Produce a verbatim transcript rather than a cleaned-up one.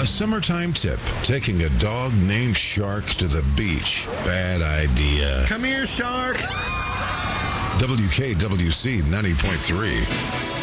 A summertime tip. Taking a dog named Shark to the beach. Bad idea. Come here, Shark. W K W C ninety point three.